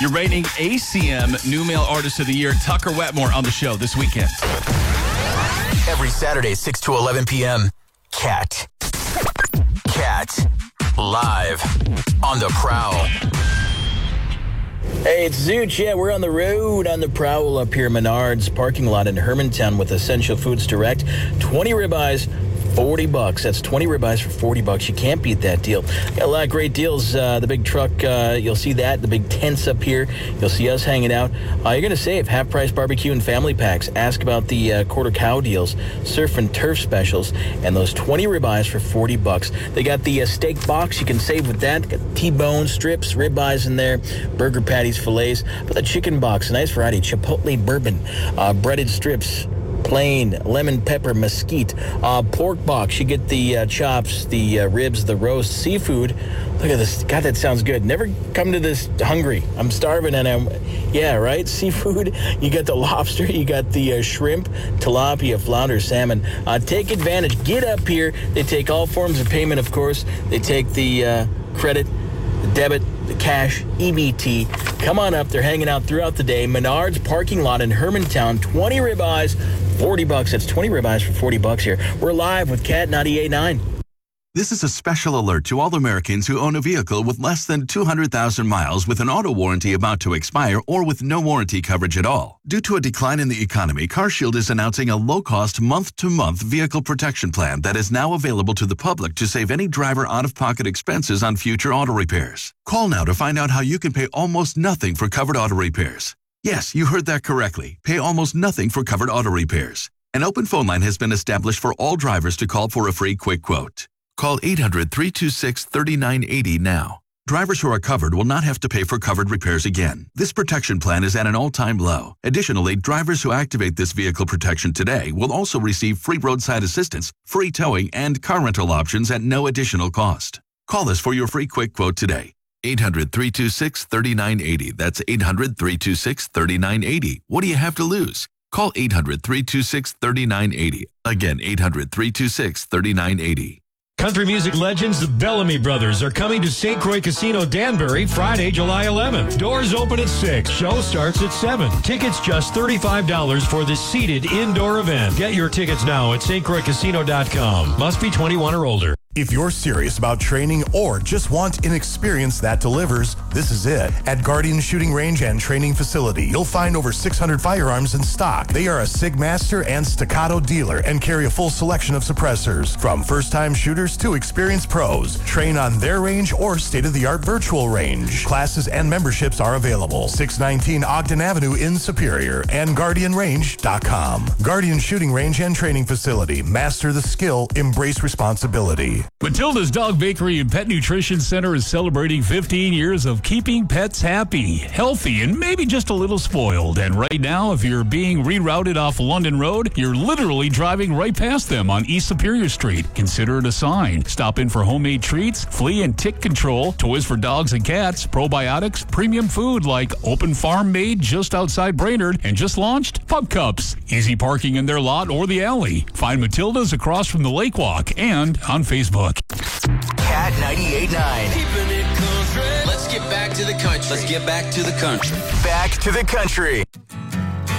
You're rating ACM New Male Artist of the Year, Tucker Wetmore, on the show this weekend. Every Saturday, 6 to 11 p.m., Cat. Live on The Prowl. Hey, it's Zooch. Yeah, we're on the road on The Prowl up here, Menards parking lot in Hermantown with Essential Foods Direct. 20 ribeyes, $40. That's 20 ribeyes for $40. You can't beat that deal. Got a lot of great deals. The big truck, you'll see that. The big tents up here. You'll see us hanging out. You're going to save half-price barbecue and family packs. Ask about the quarter cow deals, surf and turf specials, and those 20 ribeyes for $40. They got the steak box. You can save with that. Got T-bone strips, ribeyes in there, burger patties, fillets. But the chicken box, a nice variety. Chipotle bourbon, breaded strips, plain, lemon pepper, mesquite. Pork box, you get the chops, the ribs, the roast, seafood. Look at this. God, that sounds good. Never come to this hungry. I'm starving yeah, right? Seafood. You got the lobster, you got the shrimp, tilapia, flounder, salmon. Take advantage. Get up here. They take all forms of payment, of course. They take the credit, the debit, the cash, EBT. Come on up. They're hanging out throughout the day. Menards parking lot in Hermantown. 20 ribeyes, $40. That's 20 ribeyes for $40 here. We're live with Cat 98.9. This is a special alert to all Americans who own a vehicle with less than 200,000 miles with an auto warranty about to expire or with no warranty coverage at all. Due to a decline in the economy, CarShield is announcing a low-cost month-to-month vehicle protection plan that is now available to the public to save any driver out-of-pocket expenses on future auto repairs. Call now to find out how you can pay almost nothing for covered auto repairs. Yes, you heard that correctly. Pay almost nothing for covered auto repairs. An open phone line has been established for all drivers to call for a free quick quote. Call 800-326-3980 now. Drivers who are covered will not have to pay for covered repairs again. This protection plan is at an all-time low. Additionally, drivers who activate this vehicle protection today will also receive free roadside assistance, free towing, and car rental options at no additional cost. Call us for your free quick quote today. 800-326-3980. That's 800-326-3980. What do you have to lose? Call 800-326-3980. Again, 800-326-3980. Country music legends, the Bellamy Brothers, are coming to St. Croix Casino, Danbury, Friday, July 11th. Doors open at 6. Show starts at 7. Tickets just $35 for this seated indoor event. Get your tickets now at stcroixcasino.com. Must be 21 or older. If you're serious about training or just want an experience that delivers, this is it. At Guardian Shooting Range and Training Facility, you'll find over 600 firearms in stock. They are a SIG Master and Staccato dealer and carry a full selection of suppressors. From first-time shooters to experienced pros, train on their range or state-of-the-art virtual range. Classes and memberships are available. 619 Ogden Avenue in Superior and GuardianRange.com. Guardian Shooting Range and Training Facility. Master the skill, embrace responsibility. Matilda's Dog Bakery and Pet Nutrition Center is celebrating 15 years of keeping pets happy, healthy, and maybe just a little spoiled. And right now, if you're being rerouted off London Road, you're literally driving right past them on East Superior Street. Consider it a sign. Stop in for homemade treats, flea and tick control, toys for dogs and cats, probiotics, premium food like Open Farm made just outside Brainerd, and just launched Pup Cups. Easy parking in their lot or the alley. Find Matilda's across from the Lake Walk and on Facebook. Cat 98.9. Keeping it country. Let's get back to the country. Back to the country.